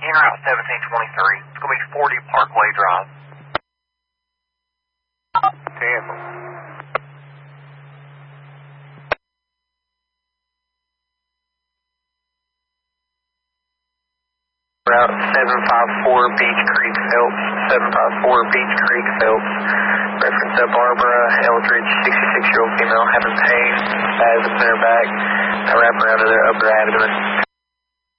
En route 1723. It's going to be 40 Parkway Drive. 10. Route 754 Beach Creek, Phelps. 754 Beach Creek, Phelps. Reference to Barbara Eldridge, 66-year-old female, having pain, spasms in her back, a wrap around to their upper abdomen.